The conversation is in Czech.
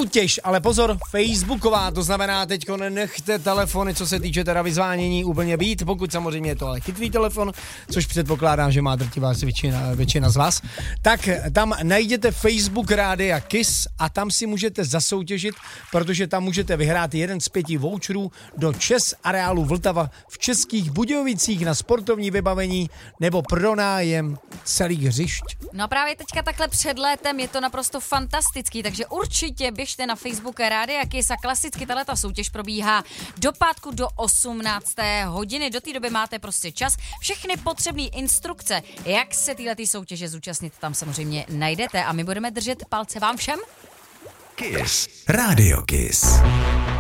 soutěž, ale pozor, facebooková, to znamená teďko nenechte telefony, co se týče teda vyzvánění úplně být, pokud samozřejmě je to ale chytrý telefon, což předpokládám, že má drtivá většina z vás, tak tam najděte Facebook Rádia Kiss a tam si můžete zasoutěžit, protože tam můžete vyhrát jeden z 5 voucherů do ČEZ areálu Vltava v Českých Budějovicích na sportovní vybavení nebo pronájem celých hřišť. No a právě teďka takhle před létem je to naprosto fantastický, takže určitě běžte na Facebook Rádia Kiss a klasicky tato soutěž probíhá do pátku do 18. hodiny. Do té doby máte prostě čas. Všechny potřebné instrukce, jak se této soutěže zúčastnit, tam samozřejmě najdete a my budeme držet palce vám všem. Kiss. Radio Kiss.